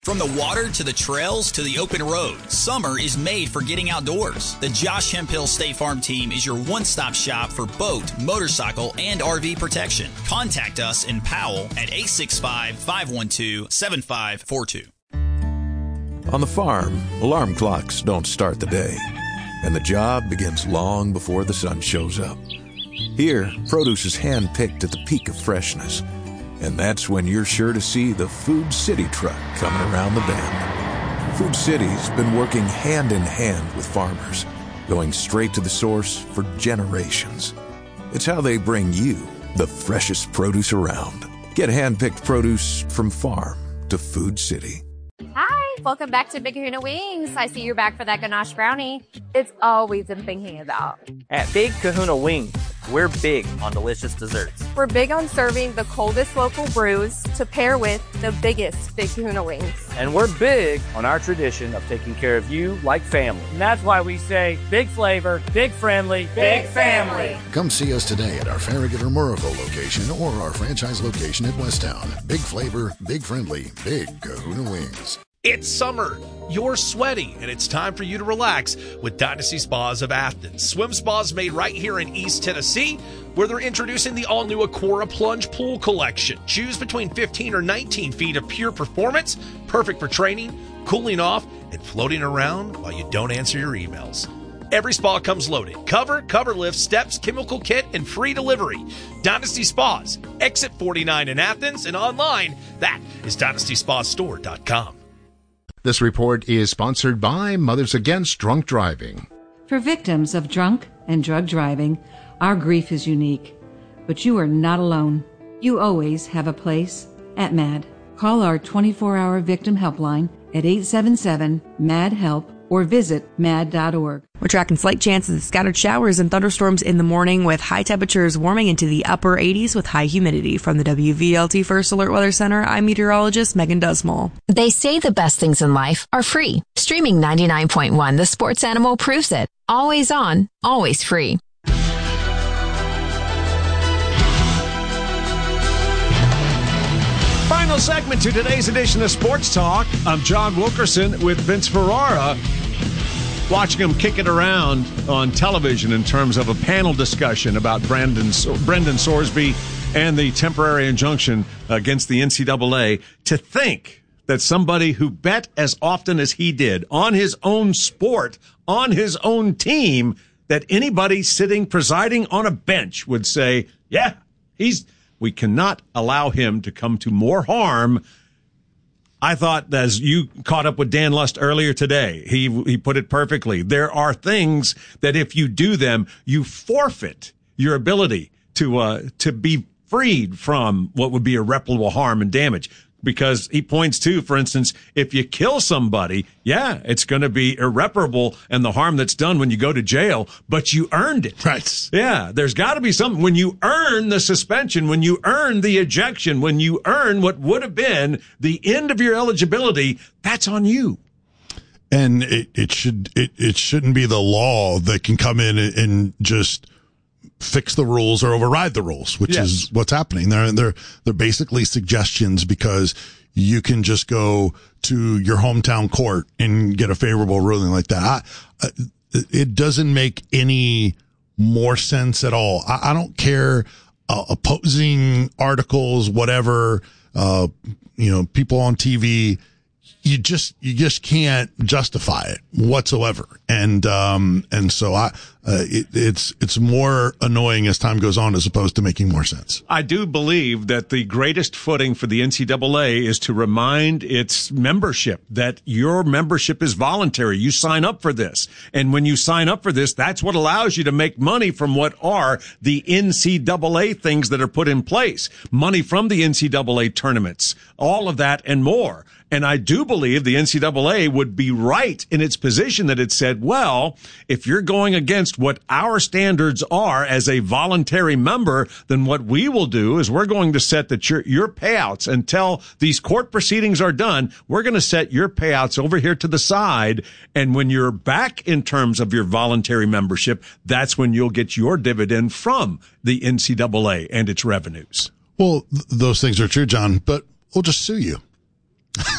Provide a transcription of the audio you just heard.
From the water to the trails to the open road, summer is made for getting outdoors. The Josh Hemphill State Farm team is your one-stop shop for boat, motorcycle, and RV protection. Contact us in Powell at 865-512-7542. On the farm, alarm clocks don't start the day, and the job begins long before the sun shows up. Here, produce is hand-picked at the peak of freshness, and that's when you're sure to see the Food City truck coming around the bend. Food City's been working hand in hand with farmers, going straight to the source for generations. It's how they bring you the freshest produce around. Get hand-picked produce from farm to Food City. Hi, welcome back to Big Kahuna Wings. I see you're back for that ganache brownie. It's always been thinking about. At Big Kahuna Wings, we're big on delicious desserts. We're big on serving the coldest local brews to pair with the biggest Big Kahuna Wings. And we're big on our tradition of taking care of you like family. And that's why we say big flavor, big friendly, big family. Come see us today at our Farragut or Murrayville location or our franchise location at Westtown. Big flavor, big friendly, Big Kahuna Wings. It's summer, you're sweaty, and it's time for you to relax with Dynasty Spas of Athens. Swim spas made right here in East Tennessee, where they're introducing the all-new Aquara Plunge Pool Collection. Choose between 15 or 19 feet of pure performance, perfect for training, cooling off, and floating around while you don't answer your emails. Every spa comes loaded. Cover lift, steps, chemical kit, and free delivery. Dynasty Spas, exit 49 in Athens, and online, that is DynastySpaStore.com. This report is sponsored by Mothers Against Drunk Driving. For victims of drunk and drug driving, our grief is unique. But you are not alone. You always have a place at MAD. Call our 24-hour victim helpline at 877-MAD-HELP or visit mad.org. We're tracking slight chances of scattered showers and thunderstorms in the morning with high temperatures warming into the upper 80s with high humidity. From the WVLT First Alert Weather Center, I'm meteorologist Megan Dusmall. They say the best things in life are free. Streaming 99.1, the sports animal proves it. Always on, always free. Final segment to today's edition of Sports Talk. I'm John Wilkerson with Vince Ferrara, watching him kick it around on television in terms of a panel discussion about Brendan Sorsby and the temporary injunction against the NCAA. To think that somebody who bet as often as he did on his own sport, on his own team, that anybody presiding on a bench would say, yeah, we cannot allow him to come to more harm. I thought, as you caught up with Dan Lust earlier today, he put it perfectly. There are things that if you do them, you forfeit your ability to be freed from what would be irreparable harm and damage. Because he points to, for instance, if you kill somebody, yeah, it's going to be irreparable and the harm that's done when you go to jail, but you earned it. Right. Yeah, there's got to be something. When you earn the suspension, when you earn the ejection, when you earn what would have been the end of your eligibility, that's on you. And it shouldn't be the law that can come in and just fix the rules or override the rules, which is what's happening. They're basically suggestions because you can just go to your hometown court and get a favorable ruling like that. It doesn't make any more sense at all. I don't care, opposing articles, whatever, people on TV. You just can't justify it whatsoever. And so it's more annoying as time goes on as opposed to making more sense. I do believe that the greatest footing for the NCAA is to remind its membership that your membership is voluntary. You sign up for this. And when you sign up for this, that's what allows you to make money from what are the NCAA things that are put in place. Money from the NCAA tournaments, all of that and more. And I do believe the NCAA would be right in its position that it said, well, if you're going against what our standards are as a voluntary member, then what we will do is we're going to set that your payouts until these court proceedings are done. We're going to set your payouts over here to the side. And when you're back in terms of your voluntary membership, that's when you'll get your dividend from the NCAA and its revenues. Well, those things are true, John, but we'll just sue you.